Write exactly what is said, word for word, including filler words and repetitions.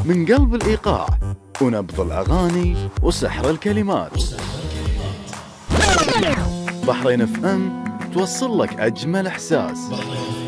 من قلب الإيقاع ونبض الأغاني وسحر الكلمات. بحرين اف ام توصل لك أجمل إحساس.